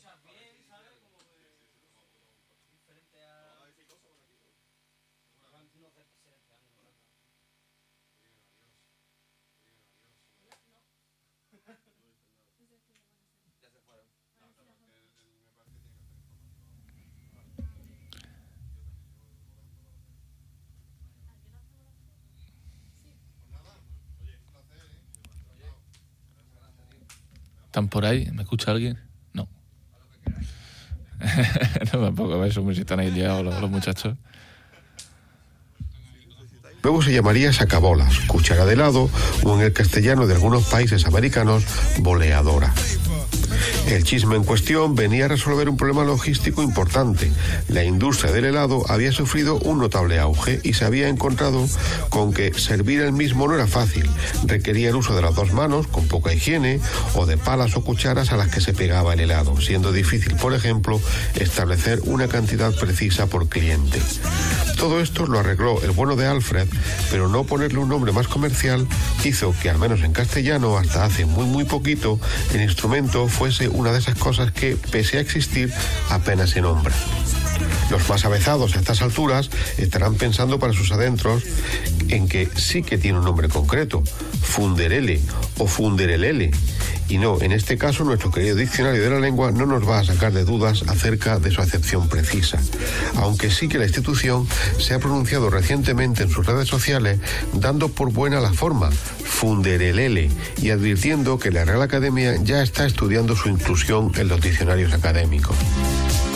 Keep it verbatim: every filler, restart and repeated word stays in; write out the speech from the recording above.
¿Están por ahí? ¿Me escucha alguien? No. No, tampoco, eso si están ahí liados los, los muchachos. Luego se llamaría sacabolas, cuchara de helado o en el castellano de algunos países americanos, boleadora. El chisme en cuestión venía a resolver un problema logístico importante. La industria del helado había sufrido un notable auge y se había encontrado con que servir el mismo no era fácil. Requería el uso de las dos manos, con poca higiene, o de palas o cucharas a las que se pegaba el helado, siendo difícil, por ejemplo, establecer una cantidad precisa por cliente. Todo esto lo arregló el bueno de Alfred, pero no ponerle un nombre más comercial hizo que, al menos en castellano, hasta hace muy muy poquito, el instrumento fuese una de esas cosas que, pese a existir, apenas se nombra. Los más avezados a estas alturas estarán pensando para sus adentros en que sí que tiene un nombre concreto, funderele o funderelele. Y no, en este caso nuestro querido diccionario de la lengua no nos va a sacar de dudas acerca de su acepción precisa, aunque sí que la institución se ha pronunciado recientemente en sus redes sociales dando por buena la forma, funderelele, y advirtiendo que la Real Academia ya está estudiando su inclusión en los diccionarios académicos.